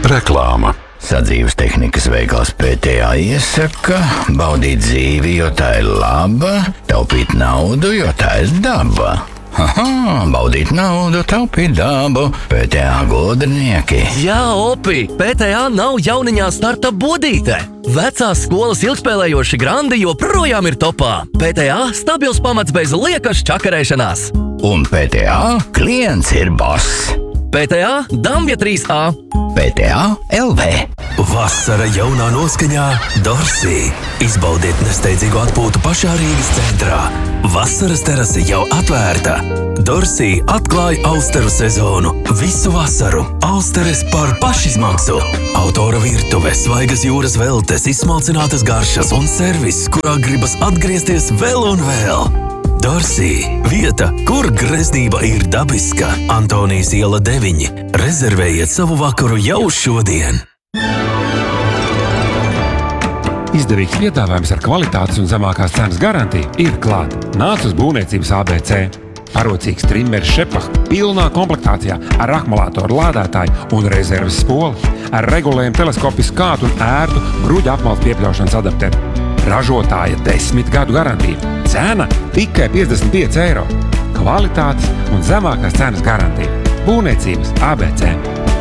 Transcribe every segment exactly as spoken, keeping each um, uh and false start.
Reklāma. Sadzīves tehnikas veikals P T A iesaka baudīt dzīvi, jo tā ir laba, taupīt naudu, jo tā ir daba. Aha, baudīt naudu, taupīt dabu, P T A gudrinieki. Jā, Opi, P T A nav jauniņā starta bodīte. Vecās skolas ilgspēlējoši grandi joprojām ir topā. P T A stabils pamats bez liekas čakarēšanās. Un P T A klients ir boss. P T A Dambja trīs A. P T A L V. Vasara jaunā noskaņā Dorsey. Izbaudiet nesteidzīgu atpūtu pašā Rīgas centrā. Vasaras terase jau atvērta. Dorsey atklāja Alsteru sezonu. Visu vasaru Alsteres par pašizmaksu. Autora virtuve, svaigas jūras veltes, izsmalcinātas garšas un servis, kurā gribas atgriezties vēl un vēl. Dorsey – vieta, kur greznība ir dabiska. Antonijas iela deviņi. Rezervējiet savu vakaru jau šodien. Izdevīgs piedāvājums ar kvalitātes un zemākās cenas garantiju ir klāt. Nāc uz būvniecības A B C. Parocīgs trimmers Šepach pilnā komplektācijā ar akumulātoru lādētāju un rezerves spoli, ar regulējumu teleskopisku kātu un ērtu bruģa apmaltu piepļaušanas adapteru. Ražotāja desmit gadu garantija. Cena tikai piecdesmit pieci eiro. Kvalitātes un zemākās cenas garantija. Būvniecības A B C.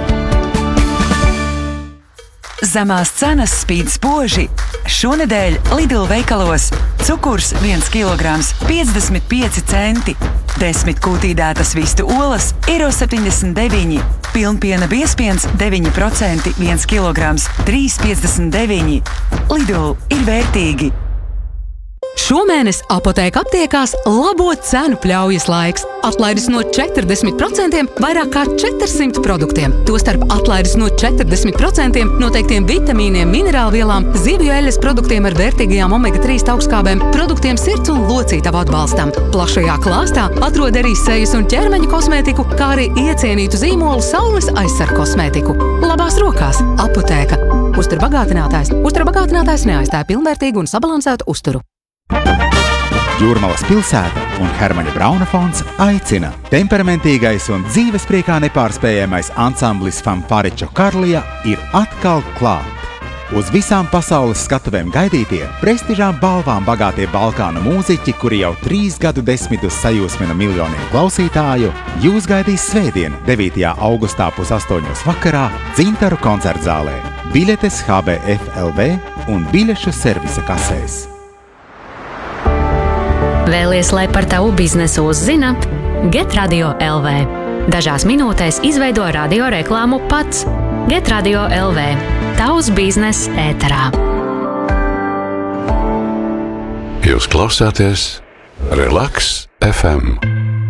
Zemās cenas spīd spoži. Šonedēļ Lidl veikalos cukurs viens kilograms piecdesmit pieci centi. Desmit kūtīdētas vistu olas eiro septiņdesmit deviņi. Pilnpiena biezpiens deviņi procenti viens kilograms trīs piecdesmit deviņi. Lidl ir vērtīgi. Šomēnes Apotēka aptiekās labo cenu pļaujas laiks. Atlaides no četrdesmit procentiem vairāk kā četrsimt produktiem. Tostarp atlaides no četrdesmit procentiem noteiktiem vitamīniem, minerālvielām, zivju eļas produktiem ar vērtīgajām omega trīs augstskābēm, produktiem sirds un locītavu atbalstam. Plašajā klāstā atrod arī sejas un ķermeņa kosmētiku, kā arī iecienītu zīmolu saules aizsargu kosmētiku. Labās rokās Apotēka. Uztur bagātinātājs. Uztur bagātinātājs neaizstāja pilnvērtīgu un sabalansētu uzturu. Jūrmalas pilsēta un Hermaņa Brauna fonds aicina. Temperamentīgais un dzīvespriekā nepārspējamais ansamblis Fanfaričo Karlija ir atkal klāt. Uz visām pasaules skatuvēm gaidītie, prestižām balvām bagātie Balkānu mūziķi, kuri jau trīs gadu desmitus sajūsmina miljoniem klausītāju, jūs gaidīs svētdien, devītajā augustā pusastoņos vakarā Dzintaru koncertzālē. Biļetes H B F L V un biļešu servisa kasēs. Vēlies, lai par tavu biznesu uzzina? GetRadio L V. Dažās minūtēs izveido radio reklāmu pats. GetRadio L V. Tavs biznes ēterā. Jūs klausāties Relax F M.